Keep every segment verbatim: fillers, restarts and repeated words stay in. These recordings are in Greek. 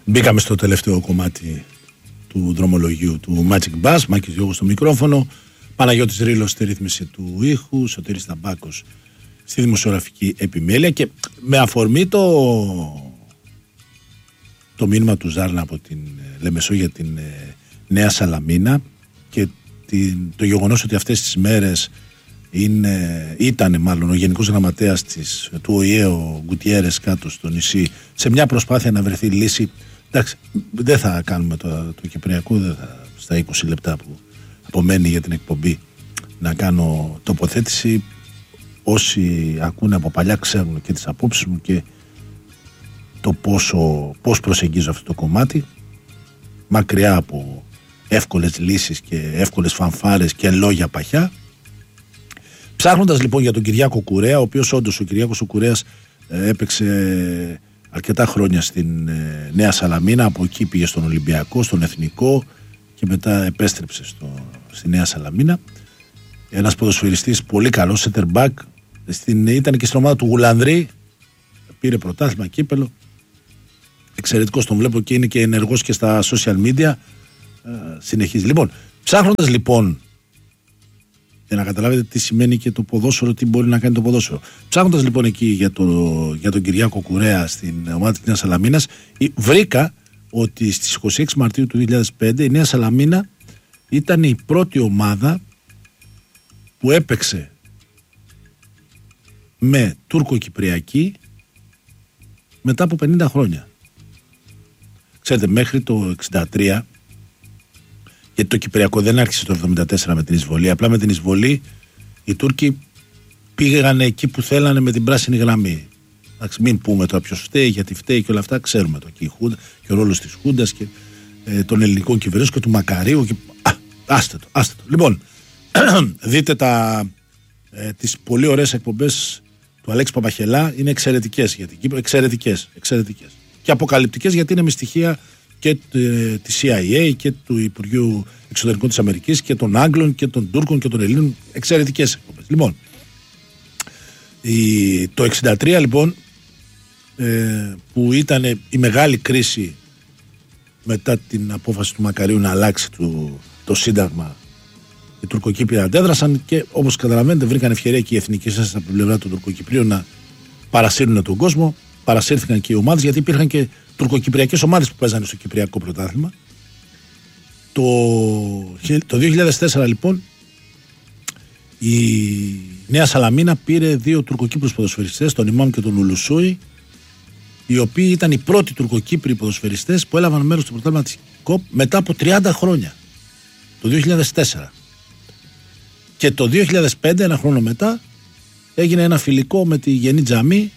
Μπήκαμε στο τελευταίο κομμάτι του δρομολογίου του Magic Bass. Μάκης Γιώργος στο μικρόφωνο, Παναγιώτης Ρήλος στη ρύθμιση του ήχου, Σωτήρης Ταμπάκος στη δημοσιογραφική επιμέλεια. Και με αφορμή το, το μήνυμα του Ζάρνα από την Λεμεσό για την ε, Νέα Σαλαμίνα και την, το γεγονός ότι αυτές τις μέρες είναι, ήταν μάλλον ο Γενικός Γραμματέας της, του ΟΗΕ, ο Γκουτιέρες, κάτω στο νησί, σε μια προσπάθεια να βρεθεί λύση. Εντάξει, δεν θα κάνουμε το, το Κυπριακό, δεν θα, στα είκοσι λεπτά που απομένει για την εκπομπή να κάνω τοποθέτηση. Όσοι ακούνε από παλιά ξέρουν και τις απόψεις μου και το πόσο, πώς προσεγγίζω αυτό το κομμάτι, μακριά από εύκολες λύσεις και εύκολες φανφάρες και λόγια παχιά. Ψάχνοντας λοιπόν για τον Κυριάκο Κουρέα, ο οποίος όντως ο Κυριάκος ο Κουρέας ε, έπαιξε αρκετά χρόνια στην ε, Νέα Σαλαμίνα, από εκεί πήγε στον Ολυμπιακό, στον Εθνικό και μετά επέστρεψε στο, στη Νέα Σαλαμίνα. Ένας ποδοσφαιριστής πολύ καλός, center back, στην, ήταν και στην ομάδα του Γουλανδρή, πήρε πρωτάθλημα, κύπελο, εξαιρετικός, τον βλέπω και είναι και ενεργός και στα social media, ε, συνεχίζει. Λοιπόν, ψάχνοντας λοιπόν, για να καταλάβετε τι σημαίνει και το ποδόσφαιρο, τι μπορεί να κάνει το ποδόσφαιρο. Ψάχνοντας λοιπόν εκεί για, το, για τον Κυριάκο Κουρέα στην ομάδα της Νέας Σαλαμίνας, βρήκα ότι στις είκοσι έξι Μαρτίου του δύο χιλιάδες πέντε η Νέα Σαλαμίνα ήταν η πρώτη ομάδα που έπαιξε με Τούρκο-Κυπριακή μετά από πενήντα χρόνια. Ξέρετε, μέχρι το εξήντα τρία, γιατί το Κυπριακό δεν άρχισε το εβδομήντα τέσσερα με την εισβολή, απλά με την εισβολή οι Τούρκοι πήγαν εκεί που θέλανε με την πράσινη γραμμή. Εντάξει, μην πούμε τώρα ποιος φταίει, γιατί φταίει και όλα αυτά, ξέρουμε το. Και, η Χούντα, και ο ρόλος της Χούντας και ε, των ελληνικών κυβερνήσεων και του Μακαρίου. Και, α, άστε το, άστε το. Λοιπόν, δείτε τα, ε, τις πολύ ωραίες εκπομπές του Αλέξη Παπαχελά, είναι εξαιρετικές για την Κύπρο, εξαιρετικές, εξαιρετικές. Και αποκαλυπτικές γιατί είναι με στοιχεία και της σι άι έι και του Υπουργείου Εξωτερικών της Αμερικής και των Άγγλων και των Τούρκων και των Ελλήνων, εξαιρετικές εκπομπές. Λοιπόν, η, το εξήντα τρία λοιπόν, ε, που ήταν η μεγάλη κρίση μετά την απόφαση του Μακαρίου να αλλάξει του, το Σύνταγμα, οι Τουρκοκύπριοι αντέδρασαν και όπως καταλαβαίνετε βρήκαν ευκαιρία και οι εθνικές σας από την πλευρά των Τουρκοκυπρίων να παρασύρουν τον κόσμο. Παρασύρθηκαν και οι ομάδες, γιατί υπήρχαν και τουρκοκυπριακές ομάδες που παίζανε στο Κυπριακό πρωτάθλημα. Το, το δύο χιλιάδες τέσσερα λοιπόν η Νέα Σαλαμίνα πήρε δύο τουρκοκύπριους ποδοσφαιριστές, τον Ιμάμ και τον Ουλουσούι, οι οποίοι ήταν οι πρώτοι τουρκοκύπριοι ποδοσφαιριστές που έλαβαν μέρος στο πρωτάθλημα της ΚΟΠ μετά από τριάντα χρόνια, το δύο χιλιάδες τέσσερα. Και το δύο χιλιάδες πέντε, ένα χρόνο μετά, έγινε ένα φιλικό με τη Γενή Τζαμί,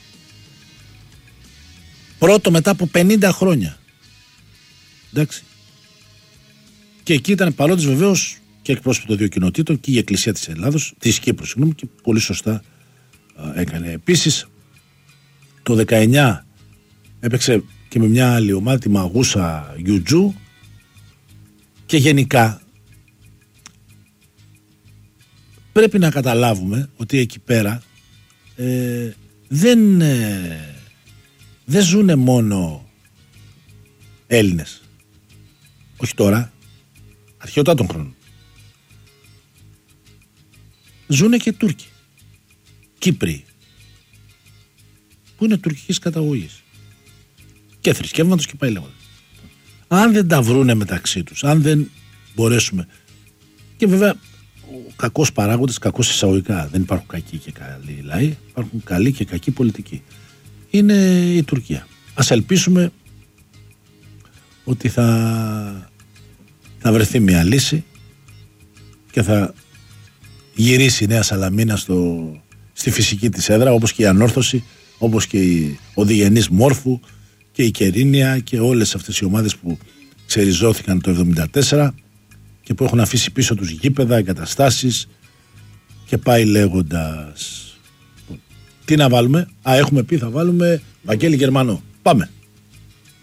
πρώτο μετά από πενήντα χρόνια. Εντάξει. Και εκεί ήταν παρόντες βεβαίως και εκπρόσωποι των δύο κοινοτήτων και η Εκκλησία της Ελλάδος, της Κύπρου, συγγνώμη, και πολύ σωστά α, έκανε. Επίσης, το δεκαεννιά έπαιξε και με μια άλλη ομάδα, τη Μαγούσα Γιουτζού, και γενικά πρέπει να καταλάβουμε ότι εκεί πέρα ε, δεν... Ε, δεν ζουνε μόνο Έλληνες. Όχι τώρα, αρχαιοτά των χρόνων. Ζουνε και Τούρκοι, Κύπροι, που είναι τουρκικής καταγωγής και θρησκεύματος και πάει λέγοντας. Αν δεν τα βρούνε μεταξύ τους, αν δεν μπορέσουμε, και βέβαια ο κακός παράγοντας, κακός εισαγωγικά, δεν υπάρχουν κακοί και καλοί λαοί, υπάρχουν καλοί και κακοί πολιτικοί, είναι η Τουρκία. Ας ελπίσουμε ότι θα, θα βρεθεί μια λύση και θα γυρίσει η Νέα Σαλαμίνα στο, στη φυσική της έδρα, όπως και η Ανόρθωση, όπως και η, ο Διγενής Μόρφου και η Κερίνια και όλες αυτές οι ομάδες που ξεριζώθηκαν το εβδομήντα τέσσερα και που έχουν αφήσει πίσω τους γήπεδα, εγκαταστάσεις και πάει λέγοντας. Τι να βάλουμε? Α, έχουμε πει θα βάλουμε Βαγγέλη Γερμανό. Πάμε.